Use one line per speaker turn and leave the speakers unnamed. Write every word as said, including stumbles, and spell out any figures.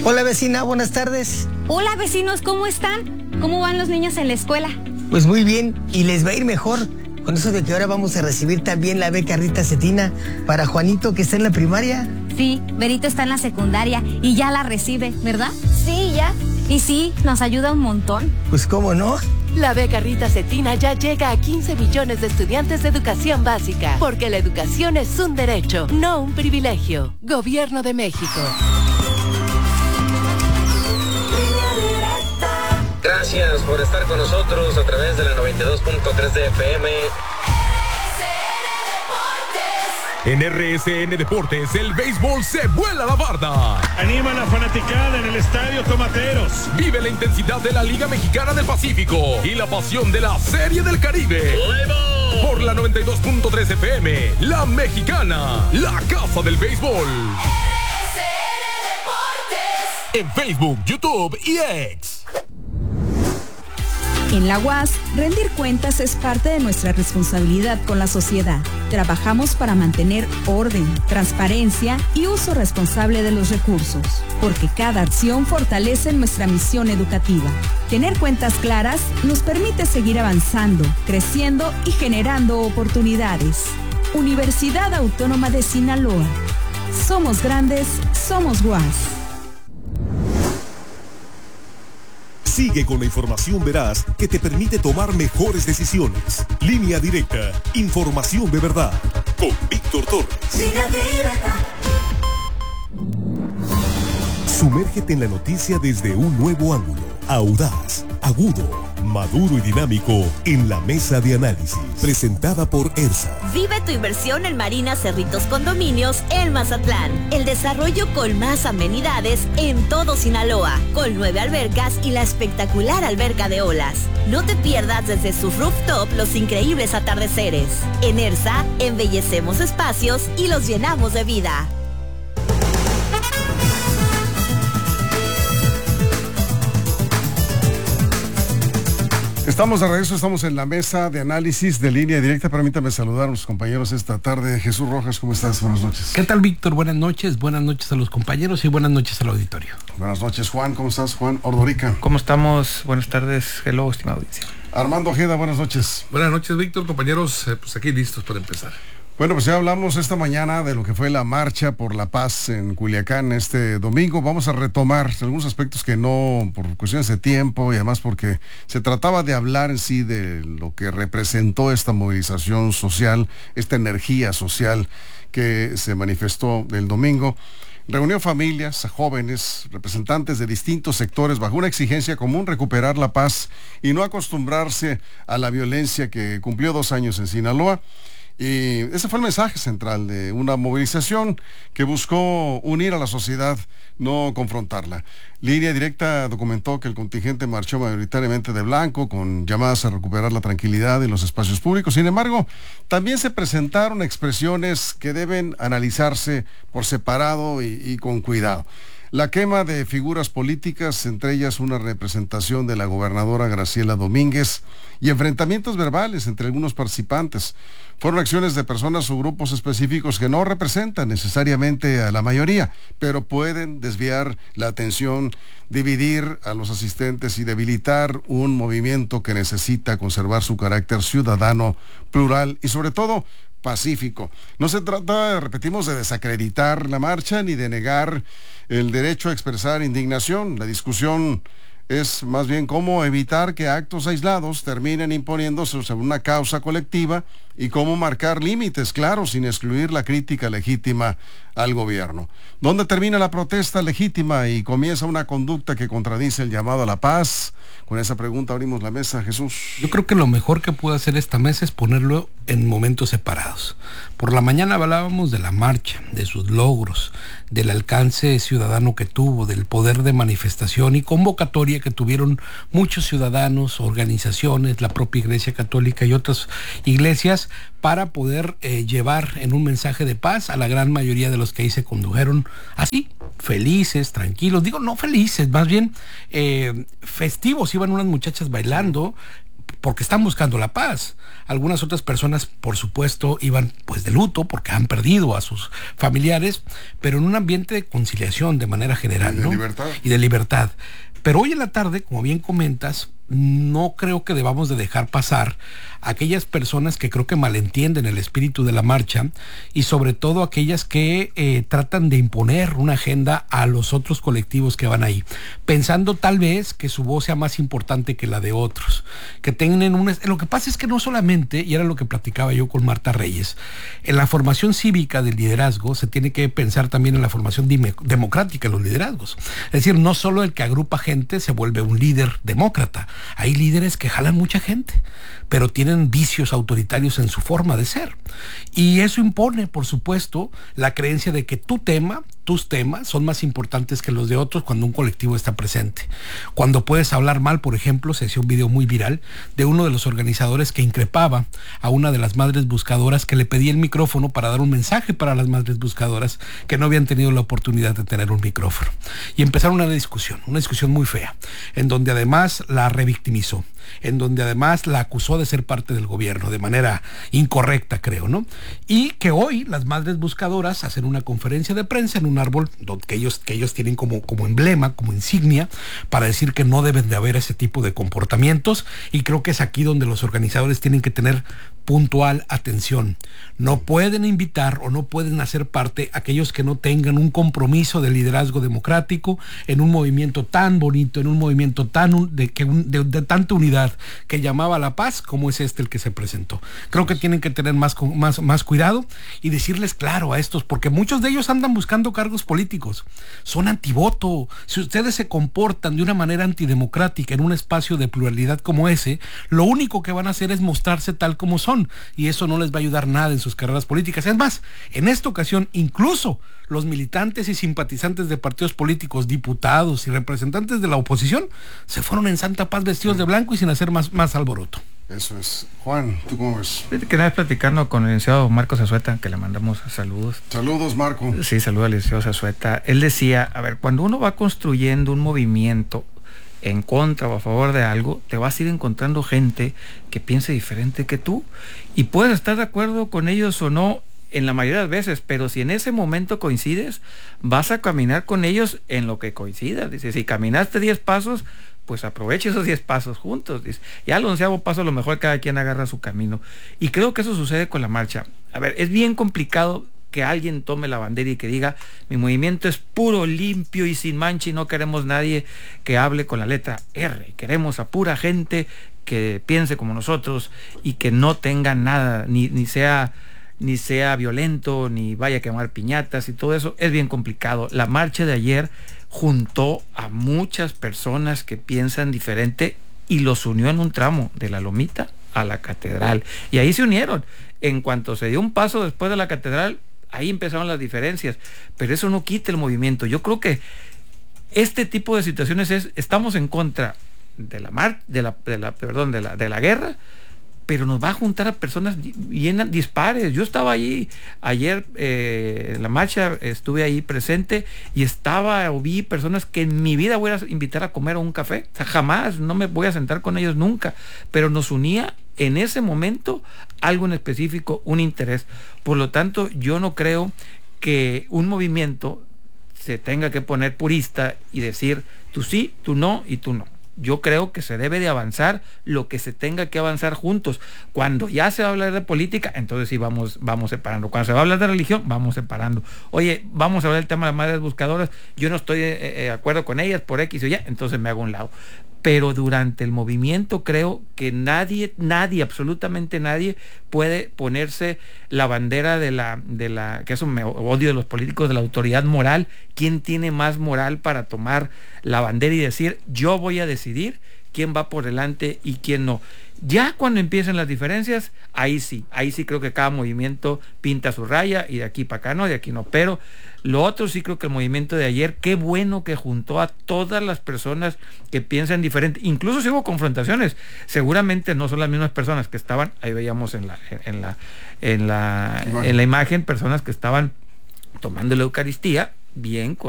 Hola vecina, buenas tardes.
Hola vecinos, ¿cómo están? ¿Cómo van los niños en la escuela?
Pues muy bien, y les va a ir mejor. Con eso de que ahora vamos a recibir también la beca Rita Cetina para Juanito, que está en la primaria.
Sí, Berito está en la secundaria y ya la recibe, ¿verdad?
Sí, ya.
Y sí, nos ayuda un montón.
Pues cómo no.
La beca Rita Cetina ya llega a quince millones de estudiantes de educación básica, porque la educación es un derecho, no un privilegio. Gobierno de México.
Gracias por estar con nosotros a través de la noventa y dos punto tres de F M.
En R S N Deportes, el béisbol se vuela la barda.
Anima a la fanaticada en el Estadio Tomateros.
Vive la intensidad de la Liga Mexicana del Pacífico y la pasión de la Serie del Caribe. Por la noventa y dos punto tres F M, La Mexicana, la casa del béisbol.
R S N Deportes.
En Facebook, YouTube y X.
En la U A S, rendir cuentas es parte de nuestra responsabilidad con la sociedad. Trabajamos para mantener orden, transparencia y uso responsable de los recursos, porque cada acción fortalece nuestra misión educativa. Tener cuentas claras nos permite seguir avanzando, creciendo y generando oportunidades. Universidad Autónoma de Sinaloa. Somos grandes, somos U A S.
Sigue con la información veraz que te permite tomar mejores decisiones. Línea Directa, información de verdad. Con Víctor Torres. Línea Directa. Sumérgete en la noticia desde un nuevo ángulo. Audaz, agudo, maduro y dinámico en la mesa de análisis. Presentada por ERSA.
Vive tu inversión en Marina Cerritos Condominios en Mazatlán. El desarrollo con más amenidades en todo Sinaloa, con nueve albercas y la espectacular alberca de olas. No te pierdas desde su rooftop los increíbles atardeceres. En ERSA, embellecemos espacios y los llenamos de vida.
Estamos de regreso, estamos en la mesa de análisis de Línea Directa. Permítame saludar a los compañeros esta tarde. Jesús Rojas, ¿cómo estás? Buenas noches.
¿Qué tal, Víctor? Buenas noches, buenas noches a los compañeros y buenas noches al auditorio.
Buenas noches, Juan. ¿Cómo estás, Juan Ordorica?
¿Cómo estamos? Buenas tardes. Hello, estimada audiencia.
Armando Ojeda, buenas noches.
Buenas noches, Víctor, compañeros. Eh, pues aquí listos para empezar.
Bueno, pues ya hablamos esta mañana de lo que fue la marcha por la paz en Culiacán este domingo. Vamos a retomar algunos aspectos que no, por cuestiones de tiempo y además porque se trataba de hablar en sí de lo que representó esta movilización social, esta energía social que se manifestó el domingo. Reunió familias, jóvenes, representantes de distintos sectores bajo una exigencia común: recuperar la paz y no acostumbrarse a la violencia que cumplió dos años en Sinaloa. Y ese fue el mensaje central de una movilización que buscó unir a la sociedad, no confrontarla. Línea Directa documentó que el contingente marchó mayoritariamente de blanco, con llamadas a recuperar la tranquilidad en los espacios públicos. Sin embargo, también se presentaron expresiones que deben analizarse por separado y, y con cuidado. La quema de figuras políticas, entre ellas una representación de la gobernadora Graciela Domínguez, y enfrentamientos verbales entre algunos participantes. Fueron acciones de personas o grupos específicos que no representan necesariamente a la mayoría, pero pueden desviar la atención, dividir a los asistentes y debilitar un movimiento que necesita conservar su carácter ciudadano, plural y sobre todo pacífico. No se trata, repetimos, de desacreditar la marcha ni de negar el derecho a expresar indignación. La discusión es más bien cómo evitar que actos aislados terminen imponiéndose sobre una causa colectiva y cómo marcar límites claros sin excluir la crítica legítima al gobierno. ¿Dónde termina la protesta legítima y comienza una conducta que contradice el llamado a la paz? Con esa pregunta abrimos la mesa, Jesús.
Yo creo que lo mejor que puede hacer esta mesa es ponerlo en momentos separados. Por la mañana hablábamos de la marcha, de sus logros, del alcance ciudadano que tuvo, del poder de manifestación y convocatoria que tuvieron muchos ciudadanos, organizaciones, la propia Iglesia Católica y otras iglesias para poder eh, llevar en un mensaje de paz a la gran mayoría de los que ahí se condujeron así, felices, tranquilos, digo no felices, más bien eh, festivos. Iban unas muchachas bailando, porque están buscando la paz. Algunas otras personas, por supuesto, iban pues de luto porque han perdido a sus familiares, pero en un ambiente de conciliación de manera general,
y de
¿no?
libertad.
Y de libertad. Pero hoy en la tarde, como bien comentas, no creo que debamos de dejar pasar a aquellas personas que creo que malentienden el espíritu de la marcha y sobre todo aquellas que eh, tratan de imponer una agenda a los otros colectivos que van ahí, pensando tal vez que su voz sea más importante que la de otros, que tengan un... Lo que pasa es que no solamente, y era lo que platicaba yo con Marta Reyes, en la formación cívica del liderazgo se tiene que pensar también en la formación dime, democrática de los liderazgos. Es decir, no solo el que agrupa gente se vuelve un líder demócrata. Hay líderes que jalan mucha gente, pero tienen vicios autoritarios en su forma de ser. Y eso impone, por supuesto, la creencia de que tu tema, tus temas, son más importantes que los de otros cuando un colectivo está presente. Cuando puedes hablar mal, por ejemplo, se hacía un video muy viral de uno de los organizadores que increpaba a una de las madres buscadoras que le pedía el micrófono para dar un mensaje para las madres buscadoras que no habían tenido la oportunidad de tener un micrófono. Y empezaron una discusión, una discusión muy fea, en donde además la revictimizó, en donde además la acusó de ser parte del gobierno de manera incorrecta, creo, ¿no? Y que hoy las madres buscadoras hacen una conferencia de prensa en un árbol que ellos, que ellos tienen como, como emblema, como insignia, para decir que no deben de haber ese tipo de comportamientos, y creo que es aquí donde los organizadores tienen que tener puntual atención. No pueden invitar o no pueden hacer parte aquellos que no tengan un compromiso de liderazgo democrático en un movimiento tan bonito, en un movimiento tan de, de, de, de tanta unidad que llamaba a la paz como es este el que se presentó. Creo que tienen que tener más, más, más cuidado y decirles claro a estos, porque muchos de ellos andan buscando cargos políticos, son antivoto. Si ustedes se comportan de una manera antidemocrática en un espacio de pluralidad como ese, lo único que van a hacer es mostrarse tal como son, y eso no les va a ayudar nada en sus carreras políticas. Es más, en esta ocasión incluso los militantes y simpatizantes de partidos políticos, diputados y representantes de la oposición se fueron en santa paz vestidos de blanco y sin hacer más, más alboroto.
Eso es. Juan, ¿tú cómo ves?
Que nada, platicando con el licenciado Marcos Azueta, que le mandamos saludos.
Saludos, Marco.
Sí, saludos al licenciado Azueta. Él decía, a ver, cuando uno va construyendo un movimiento en contra o a favor de algo, te vas a ir encontrando gente que piense diferente que tú, y puedes estar de acuerdo con ellos o no en la mayoría de las veces, pero si en ese momento coincides, vas a caminar con ellos en lo que coincidas. Dice, si caminaste diez pasos, pues aproveche esos diez pasos juntos. Dice, ya al onceavo paso a lo mejor cada quien agarra su camino. Y creo que eso sucede con la marcha. A ver, es bien complicado que alguien tome la bandera y que diga, mi movimiento es puro, limpio y sin mancha y no queremos nadie que hable con la letra R. Queremos a pura gente que piense como nosotros y que no tenga nada, ni, ni sea ni sea violento, ni vaya a quemar piñatas y todo eso. Es bien complicado. La marcha de ayer juntó a muchas personas que piensan diferente y los unió en un tramo de la Lomita a la Catedral. Y ahí se unieron. En cuanto se dio un paso después de la Catedral, ahí empezaron las diferencias, pero eso no quita el movimiento. Yo creo que este tipo de situaciones es, estamos en contra de la mar, de la, de la, perdón, de la, de la guerra, pero nos va a juntar a personas bien dispares. Yo estaba allí ayer eh, en la marcha, estuve ahí presente y estaba o vi personas que en mi vida voy a invitar a comer a un café. O sea, jamás, no me voy a sentar con ellos nunca, pero nos unía en ese momento algo en específico, un interés. Por lo tanto, yo no creo que un movimiento se tenga que poner purista y decir tú sí, tú no y tú no. Yo creo que se debe de avanzar lo que se tenga que avanzar juntos. Cuando ya se va a hablar de política, entonces sí vamos, vamos separando. Cuando se va a hablar de religión, vamos separando. Oye, vamos a hablar del tema de las madres buscadoras, yo no estoy de eh, acuerdo con ellas por X o Y, entonces me hago a un lado. Pero durante el movimiento creo que nadie, nadie, absolutamente nadie puede ponerse la bandera de la, de la, que eso me odio de los políticos, de la autoridad moral. ¿Quién tiene más moral para tomar la bandera y decir, yo voy a decidir quién va por delante y quién no? Ya cuando empiezan las diferencias, ahí sí, ahí sí creo que cada movimiento pinta su raya y de aquí para acá no, de aquí no. Pero lo otro sí creo que el movimiento de ayer, qué bueno que juntó a todas las personas que piensan diferente. Incluso si hubo confrontaciones, seguramente no son las mismas personas que estaban, ahí veíamos en la, en la, en la, en la imagen, personas que estaban tomando la Eucaristía, bien,